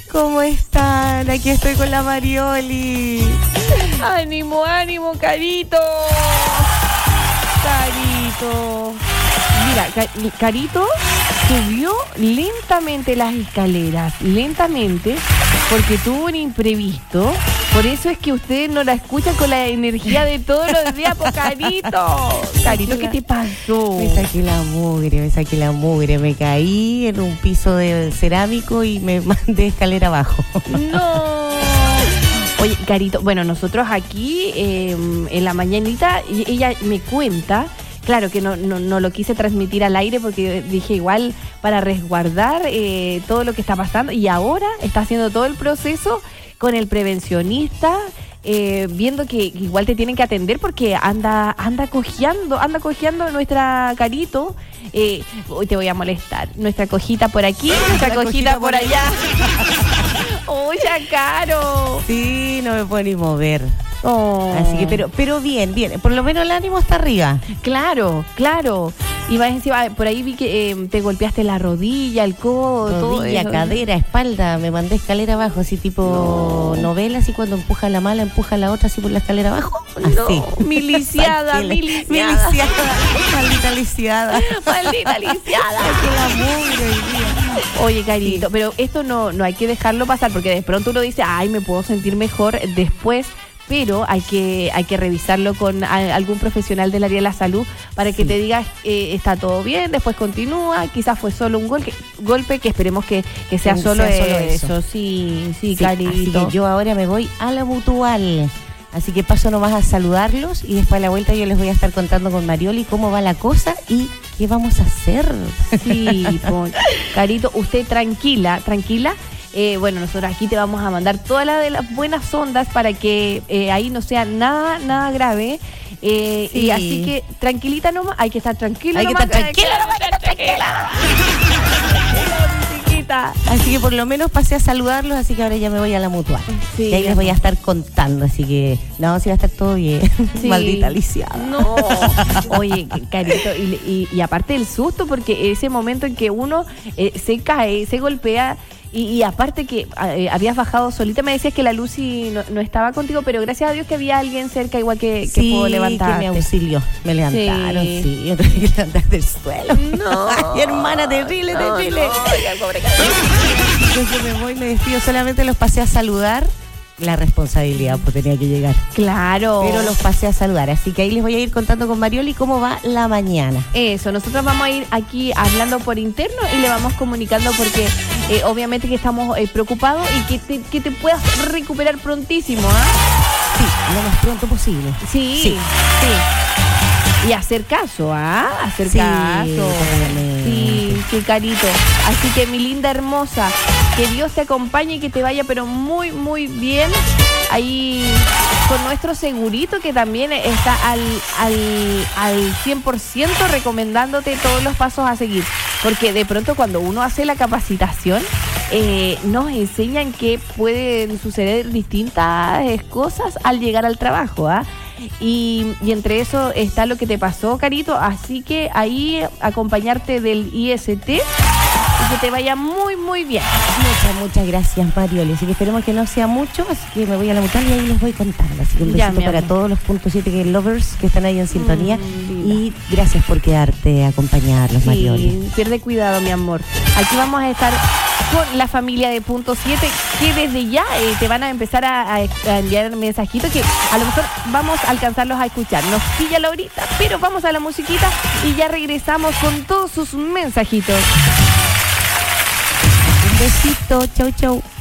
¿Cómo están? Aquí estoy con la Marioli. ¡Ánimo, ánimo, Carito! Carito. Mira, Carito subió lentamente las escaleras, lentamente, porque tuvo un imprevisto. Por eso es que ustedes no la escuchan con la energía de todos los días, pues, Carito. Carito, ¿qué te pasó? Me saqué la mugre, me caí en un piso de cerámico y me mandé escalera abajo. No. Oye, Carito, bueno, nosotros aquí en la mañanita, ella me cuenta. Claro que no lo quise transmitir al aire porque dije igual para resguardar todo lo que está pasando, y ahora está haciendo todo el proceso con el prevencionista, viendo que igual te tienen que atender porque anda cojeando nuestra Carito. Hoy te voy a molestar, nuestra cojita por aquí, nuestra cojita por allá. Oye, Caro. Sí, no me puedo ni mover. Oh. Así que, pero bien, por lo menos el ánimo está arriba. Claro. Y vas encima, por ahí vi que te golpeaste la rodilla, el codo, rodilla, todo cadera, espalda, me mandé escalera abajo, así tipo novela, así cuando empuja la mala, empuja la otra, así por la escalera abajo. Así. No, miliciada. Maldita lisiada. Que la mugre. Oye, Carito, Sí. pero esto no hay que dejarlo pasar, porque de pronto uno dice, ay, me puedo sentir mejor después. Pero hay que revisarlo con algún profesional del área de la salud para que te diga está todo bien, después continúa, quizás fue solo un golpe, que esperemos que sea solo eso. Sí, Carito. Así que yo ahora me voy a la mutual. Así que paso nomás a saludarlos y después a la vuelta yo les voy a estar contando con Marioli cómo va la cosa y qué vamos a hacer. Sí, Carito, usted tranquila. Bueno, nosotros aquí te vamos a mandar todas las buenas ondas para que ahí no sea nada grave. Sí. Y así que tranquilita nomás, hay que estar tranquila. Así que por lo menos pasé a saludarlos, así que ahora ya me voy a la mutual. Sí, y ahí les voy a estar contando, así que no, sí va a estar todo bien. Sí. Maldita lisiada. No. Oye, Carito, y aparte del susto, porque ese momento en que uno se cae, se golpea. Y aparte que habías bajado solita, me decías que la Lucy no estaba contigo, pero gracias a Dios que había alguien cerca igual que pudo levantarte. Que me auxilió, me levantaron, sí. Yo tuve que levantar del suelo. No. Ay, hermana, terrible. No, Entonces me voy, me despido, solamente los pasé a saludar. La responsabilidad, pues tenía que llegar. Claro. Pero los pasé a saludar, así que ahí les voy a ir contando con Marioli cómo va la mañana. Eso, nosotros vamos a ir aquí hablando por interno y le vamos comunicando porque obviamente que estamos preocupados y que te puedas recuperar prontísimo, ¿ah? Sí, lo más pronto posible. Sí. Y hacer caso, Hacer caso. Sí, Carito. Así que mi linda hermosa, que Dios te acompañe y que te vaya pero muy, muy bien. Ahí con nuestro segurito que también está al 100% recomendándote todos los pasos a seguir. Porque de pronto cuando uno hace la capacitación, nos enseñan que pueden suceder distintas cosas al llegar al trabajo, Y entre eso está lo que te pasó, Carito, así que ahí acompañarte del IST y que te vaya muy, muy bien. Muchas gracias, Marioli. Así que esperemos que no sea mucho, así que me voy a la mutual y ahí les voy contando. Así que un besito para todos los puntos 7 que lovers que están ahí en sintonía. Y gracias por quedarte a acompañarlos, Marioli. Sí, pierde cuidado, mi amor. Aquí vamos a estar con la familia de Punto 7, que desde ya te van a empezar a enviar mensajitos que a lo mejor vamos a alcanzarlos a escuchar. Nos pilla la horita, pero vamos a la musiquita y ya regresamos con todos sus mensajitos. Un besito, chau.